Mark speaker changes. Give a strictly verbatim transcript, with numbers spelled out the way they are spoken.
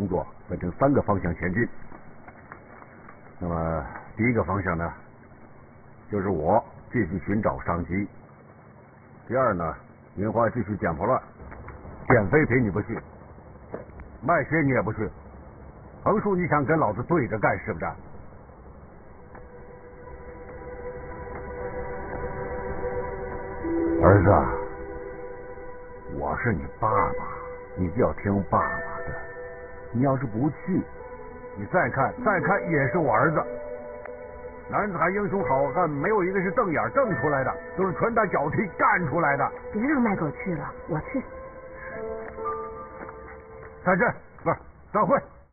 Speaker 1: 工作分成三个方向前进。那么第一个方向呢，就是我继续寻找商机。第二呢，樱花继续捡破烂，捡废品你不去，卖血你也不去，横竖你想跟老子对着干是不是？儿子，我是你爸爸，你就要听爸爸的。你要是不去，你再看再看也是我儿子。男子汉英雄好汉，没有一个是瞪眼瞪出来的，都是拳打脚踢干出来的。
Speaker 2: 别让麦狗去了，我去。
Speaker 1: 再见，不是散会。